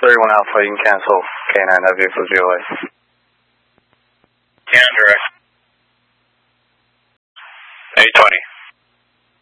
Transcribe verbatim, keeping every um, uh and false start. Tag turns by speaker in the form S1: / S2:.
S1: thirty-one Alpha, you can cancel K nine, that vehicle G O A.
S2: Can direct. eight twenty.